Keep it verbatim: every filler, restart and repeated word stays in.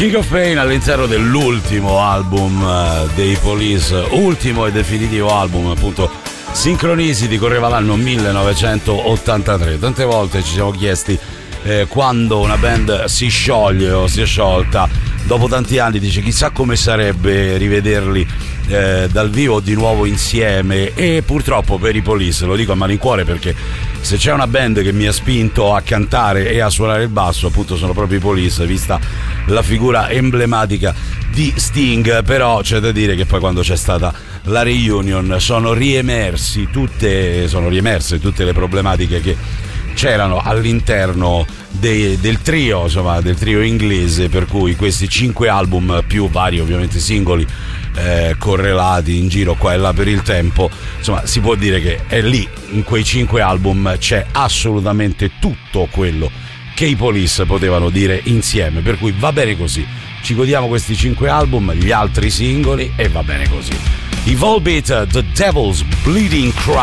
King of Pain all'interno dell'ultimo album dei Police, ultimo e definitivo album, appunto Synchronicity, correva l'anno millenovecentottantatré. Tante volte ci siamo chiesti eh, quando una band si scioglie o si è sciolta, dopo tanti anni dice chissà come sarebbe rivederli eh, dal vivo di nuovo insieme, e purtroppo per i Police, lo dico a malincuore, perché se c'è una band che mi ha spinto a cantare e a suonare il basso, appunto sono proprio i Police, vista la figura emblematica di Sting. Però c'è da dire che poi quando c'è stata la reunion sono riemersi tutte sono riemerse tutte le problematiche che c'erano all'interno dei, del trio, insomma del trio inglese, per cui questi cinque album più vari ovviamente singoli eh, correlati in giro qua e là per il tempo, insomma si può dire che è lì, in quei cinque album c'è assolutamente tutto quello che i Police potevano dire insieme, per cui va bene così, ci godiamo questi cinque album, gli altri singoli, e va bene così. I Volbeat, The Devil's Bleeding Cry.